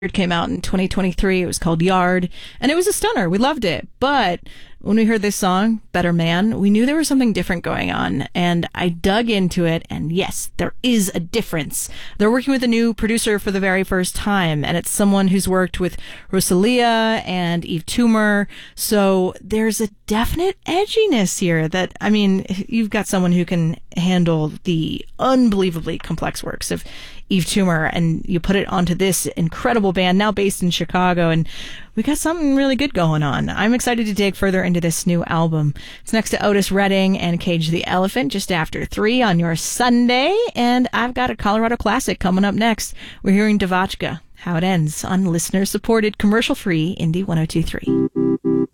came out in 2023. It was called Yard, and it was a stunner. We loved it. But when we heard this song, Better Man, we knew there was something different going on, and I dug into it, and yes, there is a difference. They're working with a new producer for the very first time, and it's someone who's worked with Rosalia and Eve Toomer, so there's a definite edginess here that, I mean, you've got someone who can handle the unbelievably complex works of Eve Toomer, and you put it onto this incredible band now based in Chicago, and we got something really good going on. I'm excited to dig further into this new album. It's next to Otis Redding and Cage the Elephant just after 3 on your Sunday, and I've got a Colorado classic coming up next. We're hearing Devotchka, How It Ends, on listener-supported, commercial-free Indie 102.3.